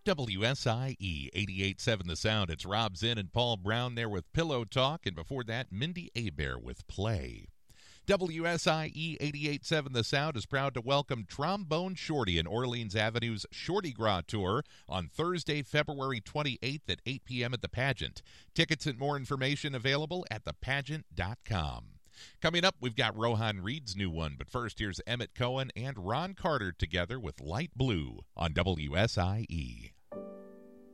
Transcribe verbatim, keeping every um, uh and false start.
W S I E eighty-eight point seven The Sound. It's Rob Zinn and Paul Brown there with Pillow Talk, and before that, Mindy Abair with Play. W S I E eighty-eight point seven The Sound is proud to welcome Trombone Shorty and Orleans Avenue's Shorty Gras Tour on Thursday, February twenty-eighth at eight p.m. at the Pageant. Tickets and more information available at the pageant dot com. Coming up, we've got Rohan Reed's new one, but first here's Emmett Cohen and Ron Carter together with Light Blue on W S I E.